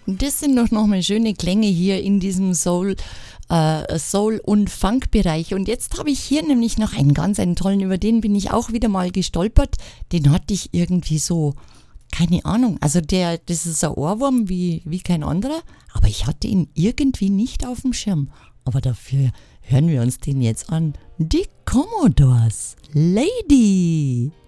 Das sind doch nochmal schöne Klänge hier in diesem Soul- und Funk-Bereich. Und jetzt habe ich hier nämlich noch einen tollen, über den bin ich auch wieder mal gestolpert. Den hatte ich irgendwie so, keine Ahnung. Also das ist ein Ohrwurm wie kein anderer, aber ich hatte ihn irgendwie nicht auf dem Schirm. Aber dafür hören wir uns den jetzt an. Die Commodores, Lady.